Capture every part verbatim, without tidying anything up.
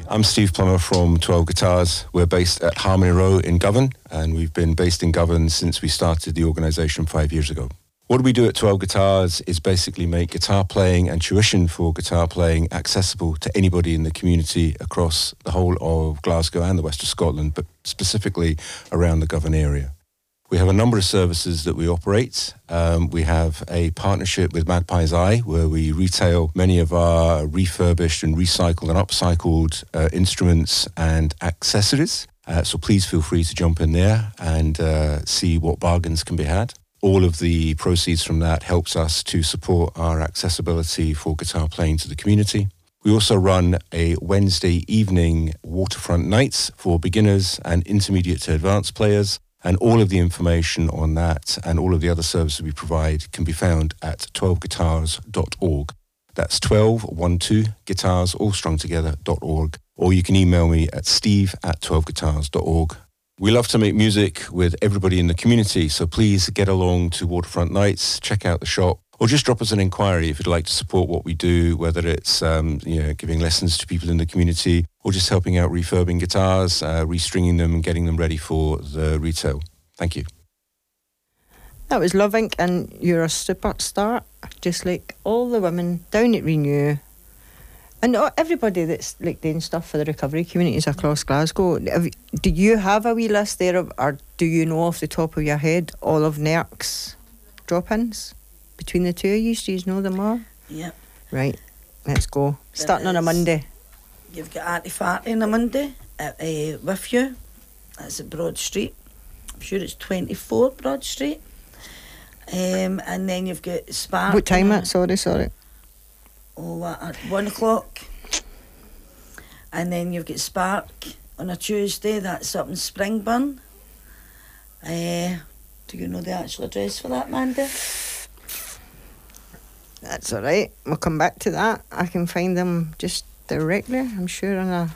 I'm Steve Plummer from twelve Guitars. We're based at Harmony Row in Govan, and we've been based in Govan since we started the organisation five years ago. What we do at twelve Guitars is basically make guitar playing and tuition for guitar playing accessible to anybody in the community across the whole of Glasgow and the west of Scotland, but specifically around the Govan area. We have a number of services that we operate. Um, we have a partnership with Magpie's Eye, where we retail many of our refurbished and recycled and upcycled uh, instruments and accessories. Uh, so please feel free to jump in there and uh, see what bargains can be had. All of the proceeds from that helps us to support our accessibility for guitar playing to the community. We also run a Wednesday evening waterfront nights for beginners and intermediate to advanced players. And all of the information on that and all of the other services we provide can be found at twelve guitars dot org. That's twelve, one, two, guitars, all strung together, .org. Or you can email me at steve at twelve guitars dot org. We love to make music with everybody in the community, so please get along to Waterfront Nights, check out the shop, or just drop us an inquiry if you'd like to support what we do, whether it's um, you know, giving lessons to people in the community or just helping out refurbing guitars, uh, restringing them and getting them ready for the retail. Thank you. That was Love Incorporated, and you're a superstar, just like all the women down at Renew and everybody that's like doing stuff for the recovery communities across Glasgow. Have, do you have a wee list there, of, or do you know off the top of your head all of N E R C's drop-ins? Between the two of you, do you know them all? Yep. Right, let's go. There Starting on a Monday. You've got Artie Farty on a Monday at, uh, with you. That's at Broad Street. I'm sure it's twenty-four Broad Street. Um, and then you've got Spark. What time at? Sorry, sorry. Oh, at one o'clock. And then you've got Spark on a Tuesday. That's up in Springburn. Uh, do you know the actual address for that, Mandy? That's all right. We'll come back to that. I can find them just directly, I'm sure, on a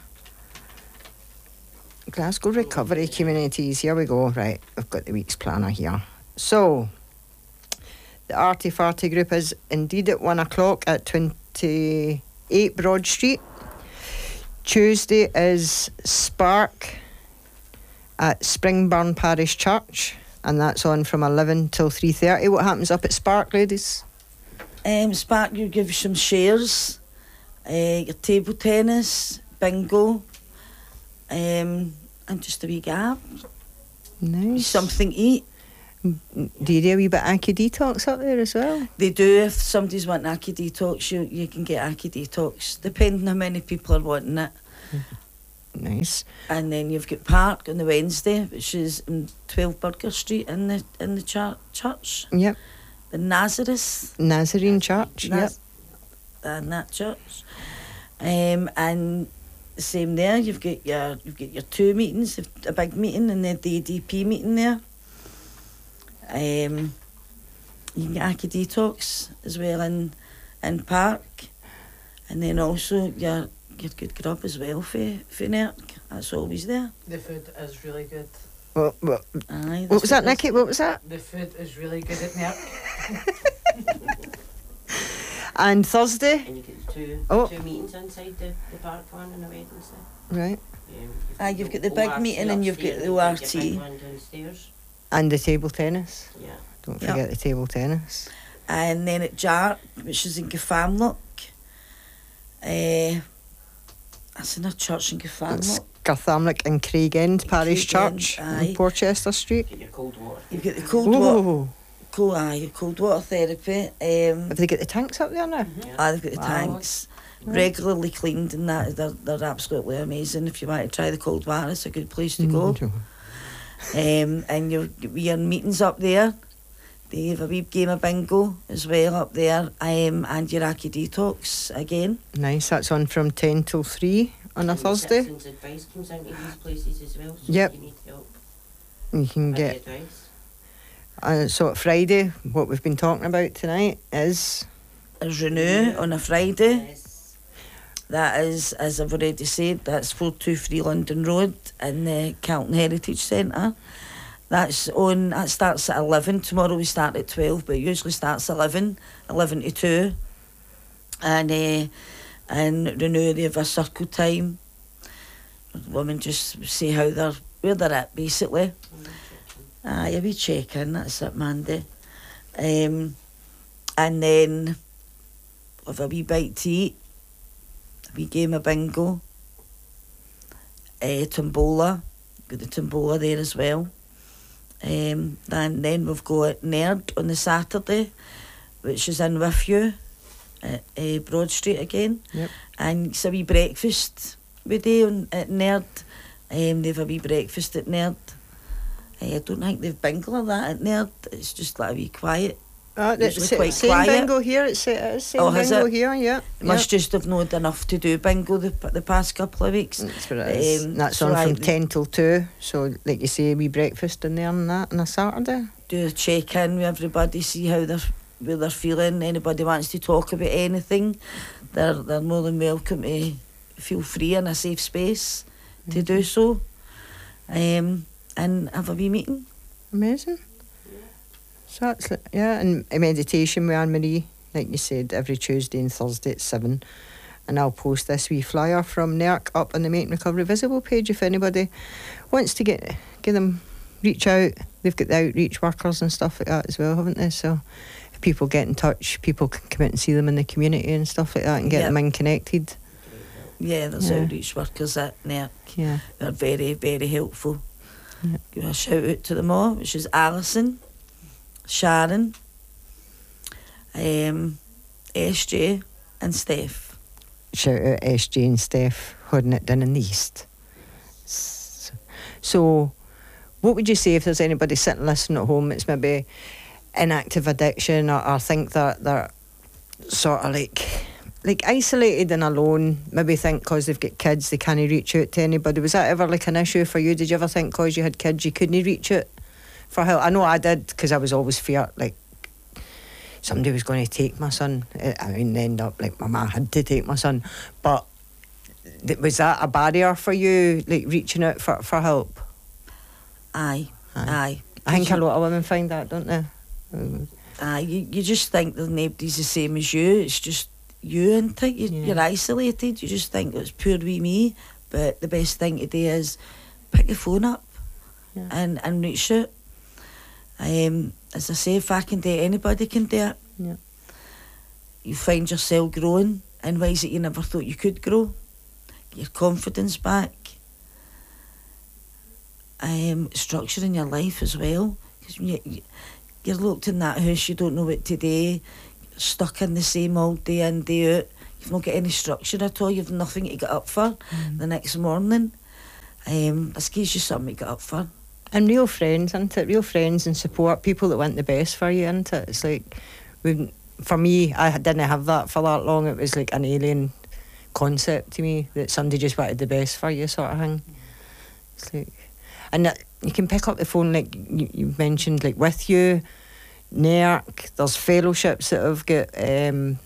Glasgow Recovery Communities. Here we go. Right, we've got the week's planner here. So, the Arty Farty group is indeed at one o'clock at twenty-eight Broad Street. Tuesday is Spark at Springburn Parish Church, and that's on from eleven till three thirty. What happens up at Spark, ladies? Um, Spark, you give you some shares, uh, your table tennis, bingo, um, and just a wee gab. Nice. Something to eat. Do you do a wee bit of Aki Detox up there as well? They do. If somebody's wanting Aki Detox, you, you can get Aki Detox, depending how many people are wanting it. Nice. And then you've got Park on the Wednesday, which is in twelve Burger Street in the in the chur- church. Yep. The Nazareth. Nazarene Church, Naz- yep. And that church. Um, and same there, you've got your you've got your two meetings, a big meeting and then the A D P meeting there. Um, you can get Aki Detox as well in in Park, and then also your your good grub as well for for N E R C. That's always there. The food is really good. What, what, Aye, what was that, is- Nicky? What was that? The food is really good at N E R C. And Thursday? And you get two Oh. two meetings inside the, the park one on the Wednesday. Right. Um, Aye, you've got the big O R T meeting and you've got upstairs the and O R you've got T. your big one downstairs. And the table tennis. Yeah. Don't Yep. forget the table tennis. And then at Jar, which is in Gafamlock. Uh, that's in a church in It's Gafamlock. Garthamlock and Craig End Parish Craig End, Church aye. in Porchester Street. Get your cold water. You've got the cold water, Oh, cold, aye, your cold water therapy. Um, have they got the tanks up there now? Yeah. aye, they've got the Wow. tanks. Regularly cleaned and that, they're, they're absolutely amazing. If you want to try the cold water, it's a good place to go. Mm. Um, and your your meetings up there. They have a wee game of bingo as well up there. Um, and your Aki Detox again. Nice, that's on from ten till three on a And the Thursday. citizens' advice comes into these places as well. So Yep. if you need help. You can with the get. advice. Uh, so at Friday, what we've been talking about tonight is There's Renew on a Friday. Yes. That is, as I've already said, that's four two three London Road in the Carlton Heritage Centre. That's on, that starts at eleven. Tomorrow we start at twelve, but it usually starts at eleven, eleven to two. And, uh, and Renew, they have a circle time. women just see how they're, where they're at, basically. Aye, a wee check-in, that's it, Mandy. Um, and then have a wee bite to eat, a wee game of bingo, uh, tombola, got the tombola there as well. Um, and then we've got Nerd on the Saturday, which is in with you at uh, Broad Street again. Yep. And it's a wee breakfast we do on, at Nerd. Um, they've a wee breakfast at Nerd. Uh, I don't think they've bingo or that at Nerd. It's just like a wee quiet. Uh, Usually it's quite same quiet. bingo here. It's, it's same Oh, has bingo it? here. Yeah. Must just have known enough to do bingo the, the past couple of weeks. That's what it is. Um, That's so on I- from ten till two. So, like you say, we breakfast in there and that on a Saturday. Do a check-in with everybody, see how they're, where they're feeling. Anybody wants to talk about anything, they're, they're more than welcome to feel free in a safe space to do so. Um, and have a wee meeting. Amazing. So that's li- yeah, and a meditation with Anne Marie, like you said, every Tuesday and Thursday at seven. And I'll post this wee flyer from N E R C up on the Make Recovery Visible page if anybody wants to get give them reach out. They've got the outreach workers and stuff like that as well, haven't they? So if people get in touch, people can come out and see them in the community and stuff like that and get Yep. them in connected. Yeah, there's Yeah. outreach workers at N E R C. Yeah. They're very, very helpful. Yep. Give a shout out to them all, which is Alison, Sharon, um, S J and Steph. Shout out S J and Steph holding it down in the east. S- So, what would you say if there's anybody sitting listening at home that's maybe in active addiction or, or think that they're sort of like like isolated and alone, maybe think because they've got kids they can't reach out to anybody. Was that ever like an issue for you? Did you ever think because you had kids you couldn't reach out for help? I know I did because I was always feared like somebody was going to take my son. I mean, end up like my ma had to take my son. But th- was that a barrier for you, like reaching out for, for help? Aye, Aye. aye. I think a lot of women find that, don't they? Um, Aye, you, you just think that nobody's the same as you. It's just you, isn't it? You, Yeah. You're isolated. You just think it's pure wee me. But the best thing to do is pick your phone up Yeah. and, and reach out. Um, as I say, if I can do it, anybody can do it. Yeah. You find yourself growing in ways that you never thought you could grow. Get your confidence back. Um, structure in your life as well. Because you, you, you're locked in that house, you don't know what to do, stuck in the same old day in, day out. You've not got any structure at all, you've nothing to get up for Mm. the next morning. Um, this gives you something to get up for. And real friends, isn't it? Real friends and support, people that want the best for you, isn't it? It's like, we, for me, I didn't have that for that long. It was like an alien concept to me, that somebody just wanted the best for you sort of thing. It's like, and that, you can pick up the phone, like you, you mentioned, like with you, N E R C, there's fellowships that have got um,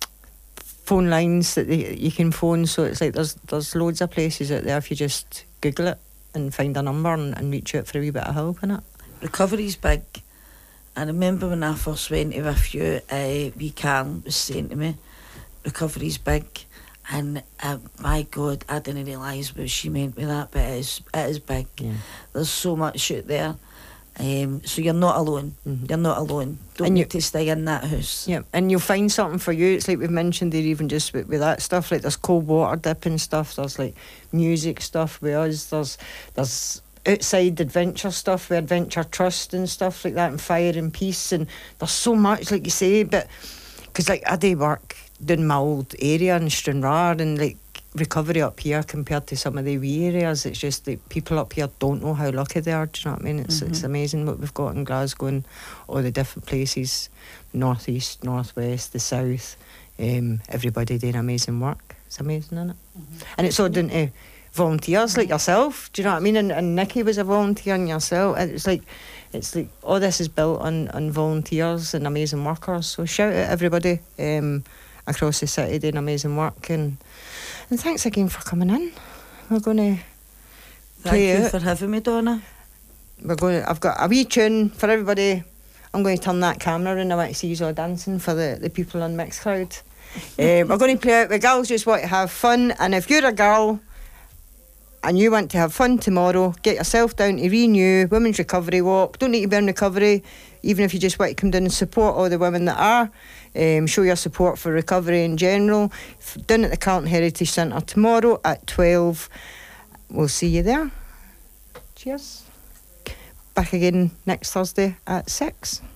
phone lines that they, you can phone, so it's like there's there's loads of places out there if you just Google it and find a number and, and reach out for a wee bit of help in it. Recovery's big. I remember when I first went to with you, uh, wee Karen was saying to me, recovery's big. And uh, my God, I didn't realise what she meant with that, but it is, it is big. Yeah. There's so much out there. Um, so you're not alone. Mhm. You're not alone. Don't And need you- to stay in that house. Yeah, and you'll find something for you. It's like we've mentioned there, even just with, with that stuff, like there's cold water dipping stuff, there's like music stuff with us, there's there's outside adventure stuff with Adventure Trust and stuff like that, and Fire and Peace, and there's so much, like you say, but because like I do work doing my old area in Stranraer, and like recovery up here compared to some of the wee areas, it's just like people up here don't know how lucky they are. Do you know what I mean? It's it's Mhm. amazing what we've got in Glasgow and all the different places, northeast, northwest, the south. Um, everybody doing amazing work. It's amazing, isn't it? And it's all down to volunteers like yourself. Do you know what I mean? And, and Nikki was a volunteer, and yourself. And it's like it's like all this is built on on volunteers and amazing workers. So shout out everybody um, across the city doing amazing work, and and thanks again for coming in. We're going to Thank play you out. for having me, Donna. We're going. To, I've got a wee tune for everybody. I'm going to turn that camera and I want to see you all dancing for the, the people on Mixcloud. uh, we're going to play out. The girls just want to have fun, and if you're a girl and you want to have fun tomorrow, get yourself down to Renew Women's Recovery Walk. Don't need to be in recovery, even if you just want to come down and support all the women that are. Um, show your support for recovery in general. F- Down at the Carlton Heritage Centre tomorrow at twelve. We'll see you there. Cheers. Back again next Thursday at six.